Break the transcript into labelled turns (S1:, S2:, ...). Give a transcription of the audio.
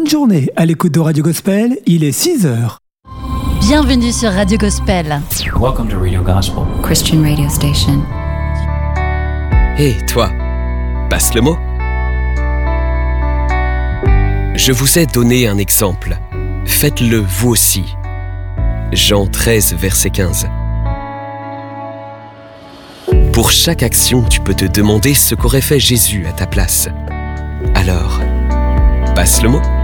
S1: Bonne journée à l'écoute de Radio Gospel, il est 6h.
S2: Bienvenue sur Radio Gospel.
S3: Welcome to Radio Gospel,
S4: Christian radio station.
S5: Hé, toi, passe le mot. Je vous ai donné un exemple. Faites-le vous aussi. Jean 13, verset 15. Pour chaque action, tu peux te demander ce qu'aurait fait Jésus à ta place. Alors, passe le mot.